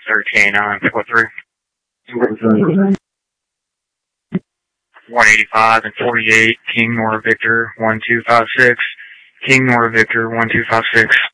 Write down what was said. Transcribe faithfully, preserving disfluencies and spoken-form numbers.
thirteen nine four three. one eighty-five and forty-eight, King Nora Victor, one two five six. King Nora Victor, one two five six.